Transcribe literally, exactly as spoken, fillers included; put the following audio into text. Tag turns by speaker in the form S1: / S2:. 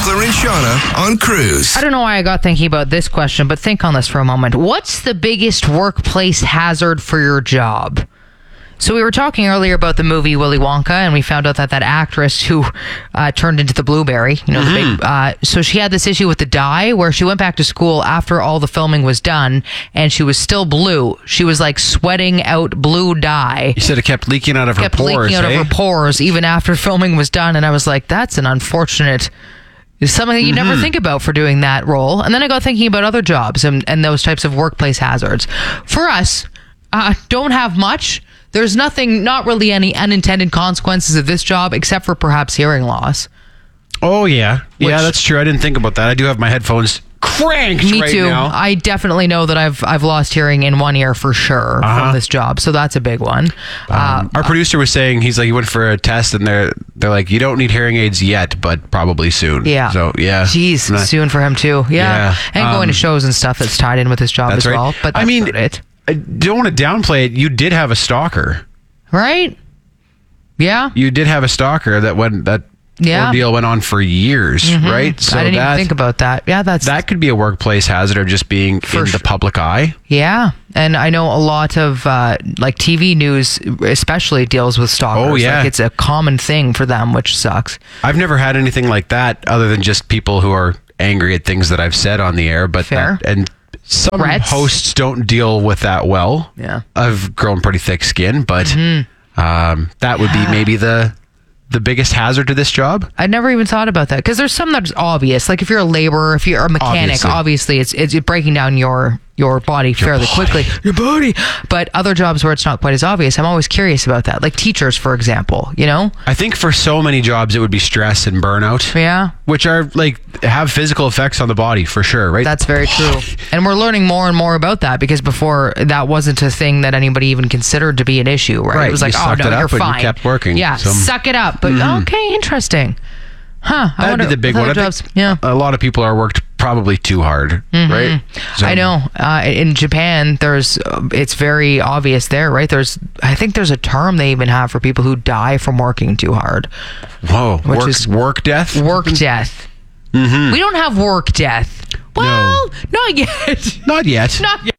S1: Sickler and Shauna on Cruise.
S2: I don't know why I got thinking about this question, but think on this for a moment. What's the biggest workplace hazard for your job? So we were talking earlier about the movie Willy Wonka, and we found out that that actress who uh, turned into the blueberry, you know, mm-hmm. the big, uh, so she had this issue with the dye where she went back to school after all the filming was done, and she was still blue. She was like sweating out blue dye.
S3: You said it kept leaking out of
S2: kept
S3: her pores,
S2: leaking out
S3: eh?
S2: of her pores even after filming was done, and I was like, that's an unfortunate... It's something that you mm-hmm. never think about for doing that role. And then I got thinking about other jobs and, and those types of workplace hazards. For us, uh, don't have much. There's nothing, not really any unintended consequences of this job except for perhaps hearing loss.
S3: Oh, yeah.
S2: Which,
S3: yeah, that's true. I didn't think about that. I do have my headphones cranked
S2: me
S3: right
S2: too.
S3: now.
S2: I definitely know that I've I've lost hearing in one ear for sure uh-huh. from this job. So that's a big one.
S3: Um,
S2: uh,
S3: our producer was saying, he's like, he went for a test and they're they're like, you don't need hearing aids yet, but probably soon.
S2: Yeah.
S3: So, yeah.
S2: Jeez,
S3: Not,
S2: soon for him too. Yeah.
S3: yeah.
S2: And
S3: um,
S2: going to shows and stuff that's tied in with his job as
S3: right.
S2: well. But that's
S3: I mean,
S2: not it.
S3: I don't want to downplay it. You did have a stalker.
S2: Right? Yeah.
S3: You did have a stalker that went that
S2: yeah.
S3: ordeal went on for years,
S2: mm-hmm.
S3: right?
S2: So I didn't that, even think about that. Yeah, that's
S3: that could be a workplace hazard of just being in
S2: sure.
S3: the public eye.
S2: Yeah, and I know a lot of uh, like T V news, especially deals with stalkers.
S3: Oh yeah,
S2: like it's a common thing for them, which sucks.
S3: I've never had anything like that, other than just people who are angry at things that I've said on the air. But
S2: Fair.
S3: That, and some
S2: Threats?
S3: hosts don't deal with that well.
S2: Yeah,
S3: I've grown pretty thick skin, but
S2: mm-hmm.
S3: um, that would be maybe the. the biggest hazard to this job?
S2: I never even thought about that because there's some that's obvious. Like if you're a laborer, if you're a mechanic, obviously, obviously it's it's breaking down your your body
S3: your
S2: fairly
S3: body.
S2: quickly. Your body. But other jobs where it's not quite as obvious, I'm always curious about that. Like teachers, for example, you know?
S3: I think for so many jobs it would be stress and burnout.
S2: Yeah.
S3: Which are like have physical effects on the body for sure, right?
S2: That's very true. And we're learning more and more about that because before that wasn't a thing that anybody even considered to be an issue, right?
S3: right.
S2: It was like,
S3: you
S2: oh no,
S3: you're
S2: you're fine.
S3: You kept working.
S2: Yeah,
S3: so.
S2: suck it up. But mm-hmm. okay, interesting. Huh. I
S3: That'd
S2: wonder,
S3: be the big one. I
S2: jobs,
S3: think
S2: yeah.
S3: A lot of people are worked probably too hard,
S2: mm-hmm.
S3: right?
S2: So, I know. Uh, in Japan, there's uh, it's very obvious there, right? There's, I think there's a term they even have for people who die from working too hard.
S3: Whoa.
S2: Which
S3: work,
S2: is
S3: work death?
S2: Work death.
S3: Mm-hmm.
S2: We don't have work death. Well,
S3: no.
S2: not yet.
S3: Not yet.
S2: Not yet.